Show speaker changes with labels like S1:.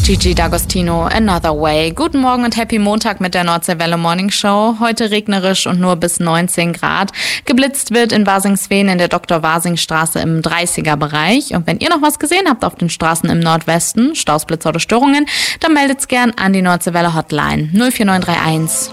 S1: Gigi D'Agostino, Another Way. Guten Morgen und Happy Montag mit der Nordseewelle Morning Show. Heute regnerisch und nur bis 19 Grad. Geblitzt wird in Wasingsveen in der Dr.-Wasing-Straße im 30er-Bereich. Und wenn ihr noch was gesehen habt auf den Straßen im Nordwesten, Staus, Blitzer oder Störungen, dann meldet's gern an die Nordseewelle Hotline 04931.